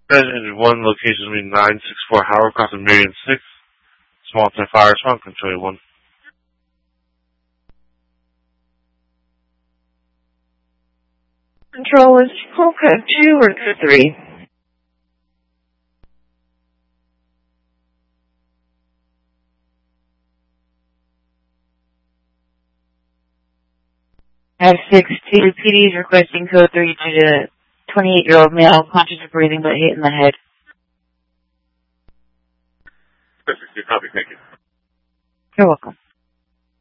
Engine 1, location will be 964 Howard, crossing Marion 6. Small 10 fire response, control 1. Control is code 2 or code 3? F6 PD is requesting code 3 due to 28-year-old male, conscious of breathing but hit in the head. Perfect, copy, thank you. You're welcome.